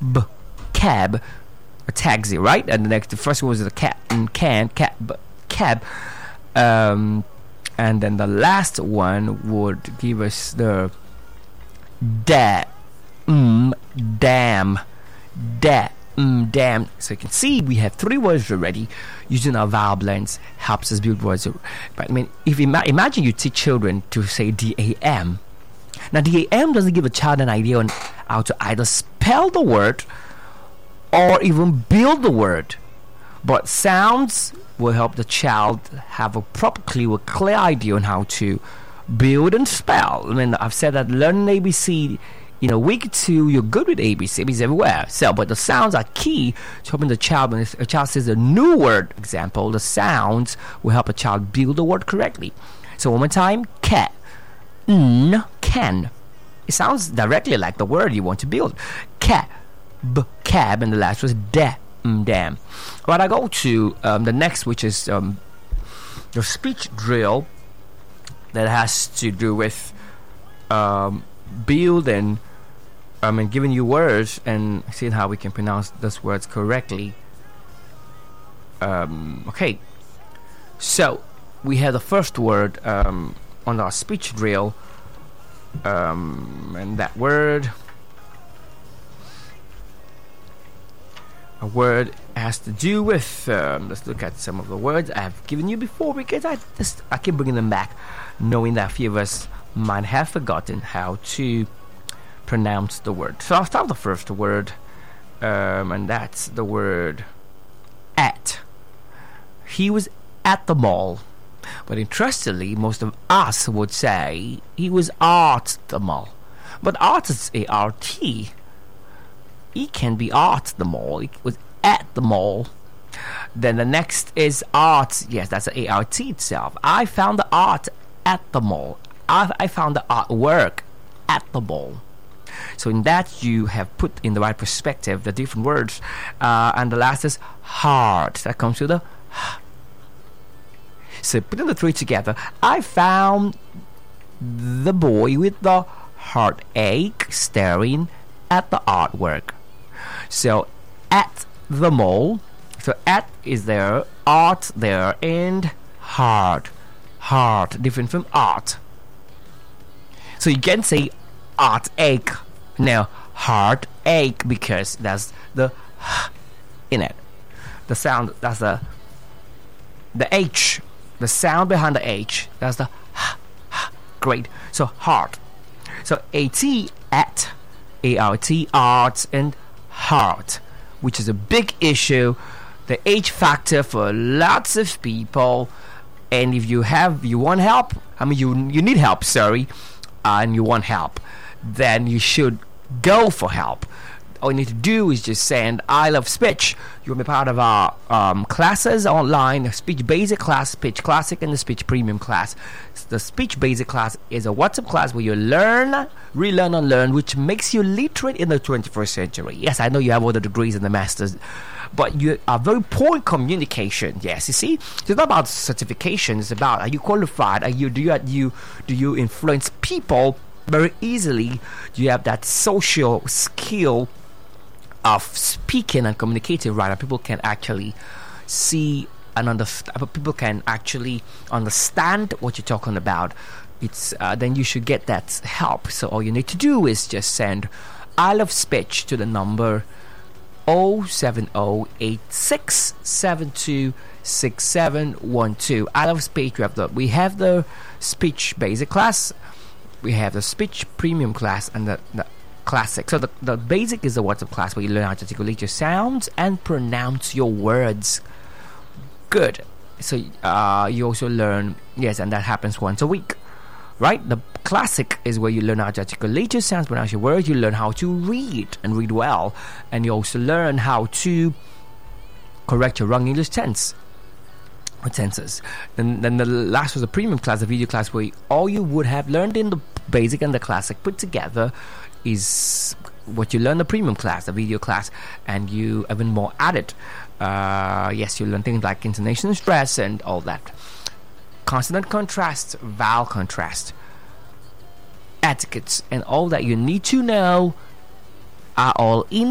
cab, a taxi, right? And the first one was the cab, and then the last one would give us the damn. So you can see we have 3 words already. Using our vowel blends helps us build words. But I mean, if imagine you teach children to say DAM. Now DAM doesn't give a child an idea on how to either spell the word or even build the word, but sounds will help the child have a proper clue, a clear idea on how to build and spell. I mean, I've said that learning ABC in a week or 2, you're good with ABCs everywhere. So, but the sounds are key to helping the child. When a child says a new word, example, the sounds will help a child build the word correctly. So one more time, cat, can. It sounds directly like the word you want to build. Cat, cab, and the last was damn. Right, I go to the next, which is the speech drill that has to do with building and giving you words and seeing how we can pronounce those words correctly. Okay, so we have the first word on our speech drill, and that word, a word has to do with let's look at some of the words I've given you before, because I keep bringing them back, knowing that a few of us might have forgotten how to pronounce the word. So I'll start with the first word, and that's the word at. He was at the mall, but interestingly, most of us would say he was at the mall. But art is A-R-T. He can be at the mall. He was at the mall. Then the next is art. Yes, that's the A-R-T itself. I found the art at the mall. I found the artwork at the mall. So in that, you have put in the right perspective the different words. And the last is hard. That comes to the So putting the 3 together, I found the boy with the heartache staring at the artwork. So at the mall, so at is there, art there, and heart different from art. So you can say heartache, now heartache, because that's the in it. The sound, that's the H, the sound behind the H, that's the great. So heart. So A-T, at, A-R-T, art, and heart, which is a big issue, the H factor for lots of people. And if you want help, you need help, and you want help, then you should go for help. All you need to do is just send I Love Speech. You'll be part of our classes online, the Speech Basic class, Speech Classic, and the Speech Premium class. The Speech Basic class is a WhatsApp class where you learn, relearn, and learn, which makes you literate in the 21st century. Yes, I know you have all the degrees and the masters, but you are very poor in communication. Yes, you see, it's not about certification. It's about, are you qualified? Do you influence people very easily? Do you have that social skill of speaking and communicating right? People can actually see and understand. People can actually understand what you're talking about. It's then you should get that help. So all you need to do is just send I Love Speech to the number 07086726712. I Love Speech. We have the Speech Basic class, we have the Speech Premium class, and the Classic. So the Basic is the WhatsApp class where you learn how to articulate your sounds and pronounce your words good. So you also learn, yes, and that happens once a week, right? The Classic is where you learn how to articulate your sounds, pronounce your words. You learn how to read and read well, and you also learn how to correct your wrong English tenses. Then the last was the Premium class, the video class, where all you would have learned in the Basic and the Classic put together is what you learn in the Premium class, the video class, and you even more added. Yes, you learn things like intonation and stress and all that. Consonant contrast, vowel contrast, etiquettes, and all that you need to know are all in